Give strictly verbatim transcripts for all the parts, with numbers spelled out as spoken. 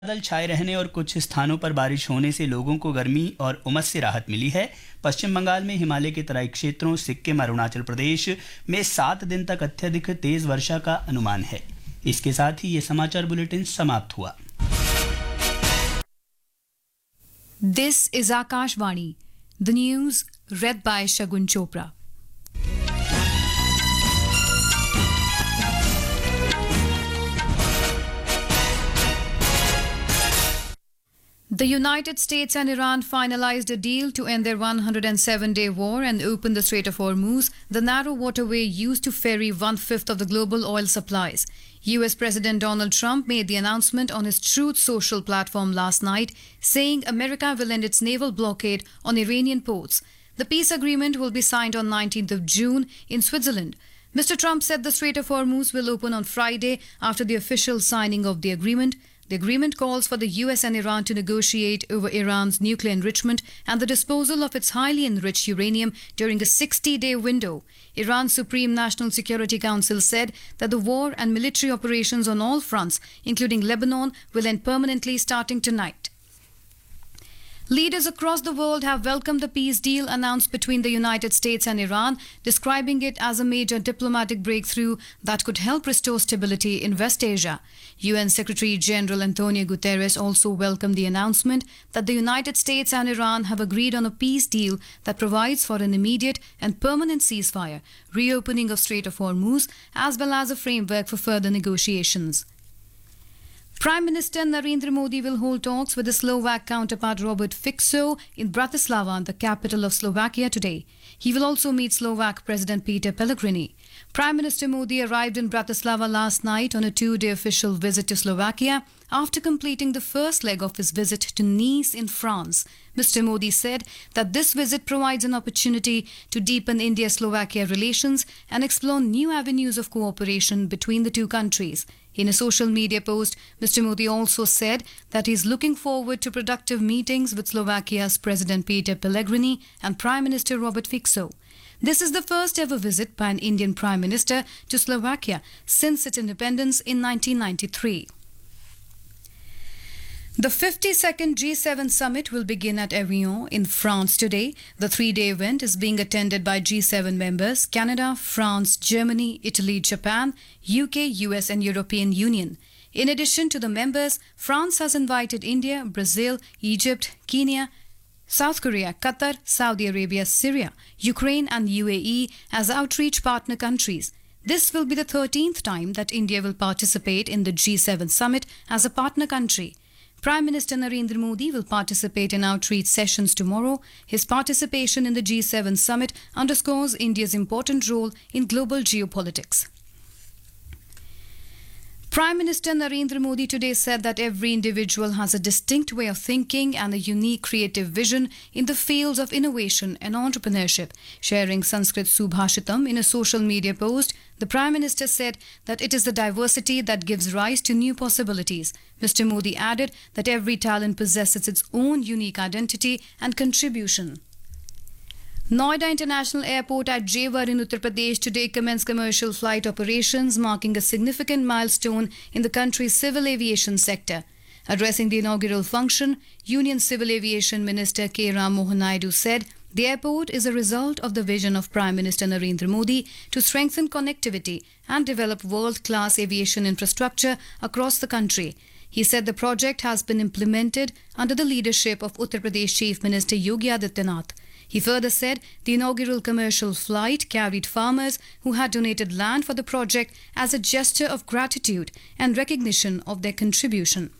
बादल छाए रहने और कुछ स्थानों पर बारिश होने से लोगों को गर्मी और उमस से राहत मिली है। पश्चिम बंगाल में हिमालय के तराई क्षेत्रों, सिक्किम, अरुणाचल प्रदेश में सात दिन तक अत्यधिक तेज वर्षा का अनुमान है। इसके साथ ही ये समाचार बुलेटिन समाप्त हुआ। This is Akashvani. The news read by Shagun Chopra. The United States and Iran finalized a deal to end their one hundred seven day war and open the Strait of Hormuz, the narrow waterway used to ferry one-fifth of the global oil supplies. U S President Donald Trump made the announcement on his Truth Social platform last night, saying America will end its naval blockade on Iranian ports. The peace agreement will be signed on nineteenth of June in Switzerland. Mister Trump said the Strait of Hormuz will open on Friday after the official signing of the agreement. The agreement calls for the U S and Iran to negotiate over Iran's nuclear enrichment and the disposal of its highly enriched uranium during a sixty day window. Iran's Supreme National Security Council said that the war and military operations on all fronts, including Lebanon, will end permanently starting tonight. Leaders across the world have welcomed the peace deal announced between the United States and Iran, describing it as a major diplomatic breakthrough that could help restore stability in West Asia. U N Secretary General Antonio Guterres also welcomed the announcement that the United States and Iran have agreed on a peace deal that provides for an immediate and permanent ceasefire, reopening of Strait of Hormuz, as well as a framework for further negotiations. Prime Minister Narendra Modi will hold talks with his Slovak counterpart Robert Fico in Bratislava, the capital of Slovakia, today. He will also meet Slovak President Peter Pellegrini. Prime Minister Modi arrived in Bratislava last night on a two-day official visit to Slovakia after completing the first leg of his visit to Nice in France. Mister Modi said that this visit provides an opportunity to deepen India-Slovakia relations and explore new avenues of cooperation between the two countries. In a social media post, Mister Modi also said that he is looking forward to productive meetings with Slovakia's President Peter Pellegrini and Prime Minister Robert Fico. This is the first ever visit by an Indian Prime Minister to Slovakia since its independence in nineteen ninety-three. The fifty-second G seven summit will begin at Evian in France today. The three-day event is being attended by G seven members Canada, France, Germany, Italy, Japan, U K, U S and European Union. In addition to the members, France has invited India, Brazil, Egypt, Kenya, South Korea, Qatar, Saudi Arabia, Syria, Ukraine and U A E as outreach partner countries. This will be the thirteenth time that India will participate in the G seven summit as a partner country. Prime Minister Narendra Modi will participate in outreach sessions tomorrow. His participation in the G seven summit underscores India's important role in global geopolitics. Prime Minister Narendra Modi today said that every individual has a distinct way of thinking and a unique creative vision in the fields of innovation and entrepreneurship. Sharing Sanskrit Subhashitam in a social media post, the Prime Minister said that it is the diversity that gives rise to new possibilities. Mister Modi added that every talent possesses its own unique identity and contribution. Noida International Airport at Jewar in Uttar Pradesh today commenced commercial flight operations, marking a significant milestone in the country's civil aviation sector. Addressing the inaugural function, Union Civil Aviation Minister K. Ram Mohan Naidu said the airport is a result of the vision of Prime Minister Narendra Modi to strengthen connectivity and develop world-class aviation infrastructure across the country. He said the project has been implemented under the leadership of Uttar Pradesh Chief Minister Yogi Adityanath. He further said the inaugural commercial flight carried farmers who had donated land for the project as a gesture of gratitude and recognition of their contribution.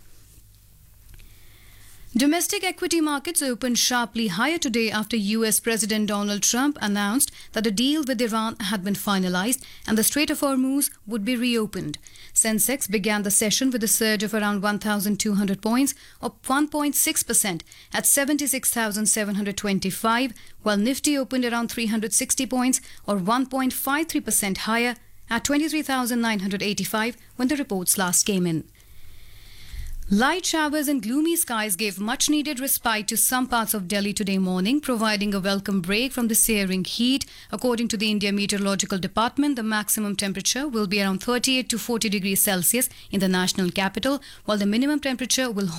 Domestic equity markets opened sharply higher today after U S President Donald Trump announced that a deal with Iran had been finalized and the Strait of Hormuz would be reopened. Sensex began the session with a surge of around one thousand two hundred points, or one point six percent, at seventy-six thousand seven hundred twenty-five, while Nifty opened around three hundred sixty points, or one point five three percent higher, at twenty-three thousand nine hundred eighty-five when the reports last came in. Light showers and gloomy skies gave much-needed respite to some parts of Delhi today morning, providing a welcome break from the searing heat. According to the India Meteorological Department, the maximum temperature will be around thirty-eight to forty degrees Celsius in the national capital, while the minimum temperature will